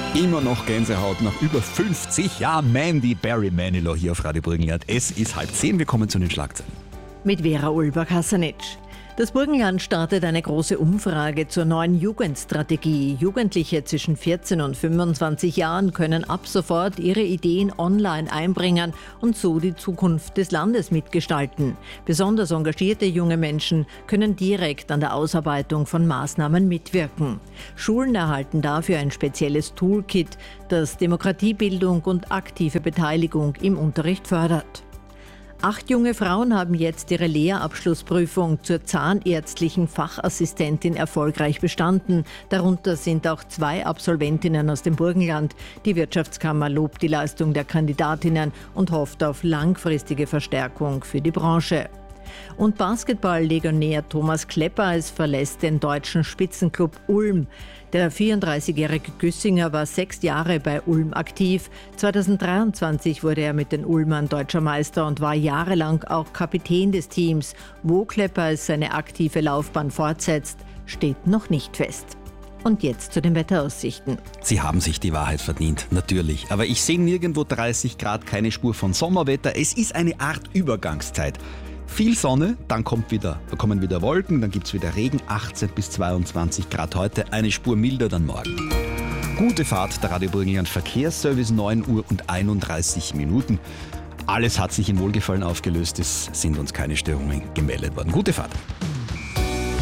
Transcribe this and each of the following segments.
Immer noch Gänsehaut nach über 50 Jahren. Mandy Barry Manilow hier auf Radio Burgenland. Es ist 9:30, wir kommen zu den Schlagzeilen. Mit Vera Ulbach-Hassanic. Das Burgenland startet eine große Umfrage zur neuen Jugendstrategie. Jugendliche zwischen 14 und 25 Jahren können ab sofort ihre Ideen online einbringen und so die Zukunft des Landes mitgestalten. Besonders engagierte junge Menschen können direkt an der Ausarbeitung von Maßnahmen mitwirken. Schulen erhalten dafür ein spezielles Toolkit, das Demokratiebildung und aktive Beteiligung im Unterricht fördert. 8 junge Frauen haben jetzt ihre Lehrabschlussprüfung zur zahnärztlichen Fachassistentin erfolgreich bestanden. Darunter sind auch 2 Absolventinnen aus dem Burgenland. Die Wirtschaftskammer lobt die Leistung der Kandidatinnen und hofft auf langfristige Verstärkung für die Branche. Und Basketball-Legionär Thomas Kleppeis verlässt den deutschen Spitzenklub Ulm. Der 34-jährige Güssinger war 6 Jahre bei Ulm aktiv. 2023 wurde er mit den Ulmern deutscher Meister und war jahrelang auch Kapitän des Teams. Wo Kleppeis seine aktive Laufbahn fortsetzt, steht noch nicht fest. Und jetzt zu den Wetteraussichten. Sie haben sich die Wahrheit verdient, natürlich. Aber ich sehe nirgendwo 30 Grad, keine Spur von Sommerwetter. Es ist eine Art Übergangszeit. Viel Sonne, dann kommen wieder Wolken, dann gibt es wieder Regen, 18 bis 22 Grad heute, eine Spur milder dann morgen. Gute Fahrt, der Radio Burgenland Verkehrsservice, 9 Uhr und 31 Minuten. Alles hat sich in Wohlgefallen aufgelöst, es sind uns keine Störungen gemeldet worden. Gute Fahrt.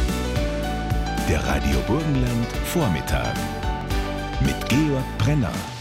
Der Radio Burgenland Vormittag mit Georg Brenner.